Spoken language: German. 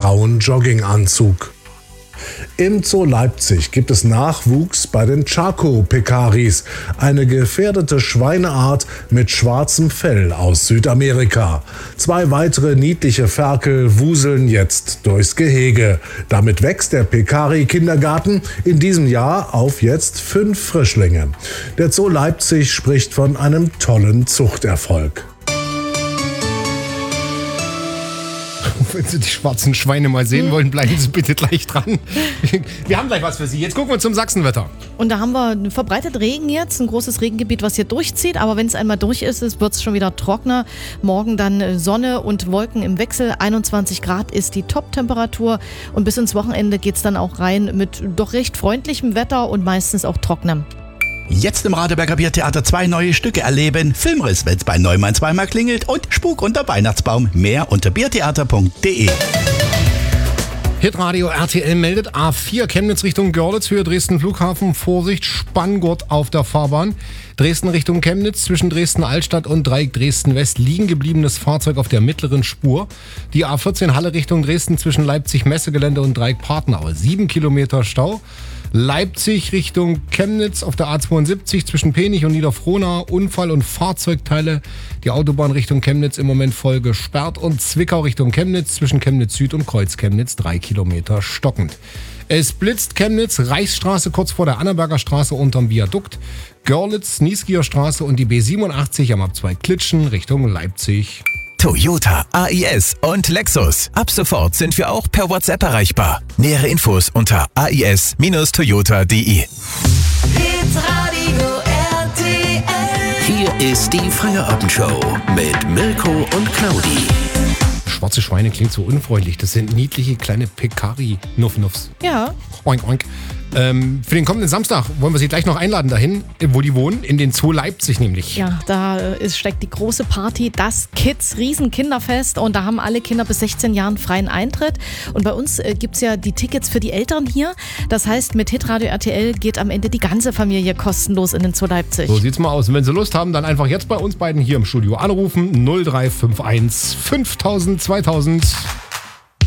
grauen Jogginganzug. Im Zoo Leipzig gibt es Nachwuchs bei den Chaco-Pekaris, eine gefährdete Schweineart mit schwarzem Fell aus Südamerika. 2 weitere niedliche Ferkel wuseln jetzt durchs Gehege. Damit wächst der Pekari-Kindergarten in diesem Jahr auf jetzt 5 Frischlinge. Der Zoo Leipzig spricht von einem tollen Zuchterfolg. Wenn Sie die schwarzen Schweine mal sehen wollen, bleiben Sie bitte gleich dran. Wir haben gleich was für Sie. Jetzt gucken wir zum Sachsenwetter. Und da haben wir verbreitet Regen jetzt, ein großes Regengebiet, was hier durchzieht. Aber wenn es einmal durch ist, wird es schon wieder trockener. Morgen dann Sonne und Wolken im Wechsel. 21 Grad ist die Top-Temperatur. Und bis ins Wochenende geht es dann auch rein mit doch recht freundlichem Wetter und meistens auch trockenem. Jetzt im Radeberger Biertheater 2 neue Stücke erleben. Filmriss, wenn's bei Neumann zweimal klingelt und Spuk unter Weihnachtsbaum. Mehr unter biertheater.de. Hitradio RTL meldet A4 Chemnitz Richtung Görlitz, Höhe Dresden Flughafen. Vorsicht, Spanngurt auf der Fahrbahn. Dresden Richtung Chemnitz, zwischen Dresden-Altstadt und Dreieck Dresden-West liegen gebliebenes Fahrzeug auf der mittleren Spur. Die A14 Halle Richtung Dresden zwischen Leipzig-Messegelände und Dreieck Partnau. 7 Kilometer Stau. Leipzig Richtung Chemnitz auf der A72 zwischen Penich und Niederfrohnau. Unfall und Fahrzeugteile. Die Autobahn Richtung Chemnitz im Moment voll gesperrt. Und Zwickau Richtung Chemnitz zwischen Chemnitz Süd und Kreuz Chemnitz 3 Kilometer stockend. Es blitzt Chemnitz, Reichsstraße kurz vor der Annaberger Straße unterm Viadukt. Görlitz, Niesgier Straße und die B87 am Abzweig Klitschen Richtung Leipzig. Toyota, AIS und Lexus. Ab sofort sind wir auch per WhatsApp erreichbar. Nähere Infos unter ais-toyota.de. Hier ist die Feierabendshow mit Mirko und Claudi. Schwarze Schweine klingt so unfreundlich. Das sind niedliche kleine Pekari-Nuff-Nuffs. Ja. Oink, oink. Für den kommenden Samstag wollen wir Sie gleich noch einladen dahin, wo die wohnen, in den Zoo Leipzig nämlich. Ja, da steckt die große Party, das Kids Riesenkinderfest, und da haben alle Kinder bis 16 Jahren freien Eintritt. Und bei uns gibt es ja die Tickets für die Eltern hier. Das heißt, mit Hitradio RTL geht am Ende die ganze Familie kostenlos in den Zoo Leipzig. So sieht's mal aus. Und wenn Sie Lust haben, dann einfach jetzt bei uns beiden hier im Studio anrufen. 0351 5000 2000.